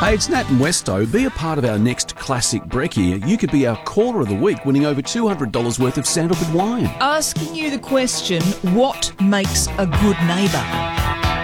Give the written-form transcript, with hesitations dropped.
Hey, it's Nat and Westo. Be a part of our next Classic Brekkie. You could be our caller of the week, winning over $200 worth of sandalwood wine. Asking you the question, what makes a good neighbour?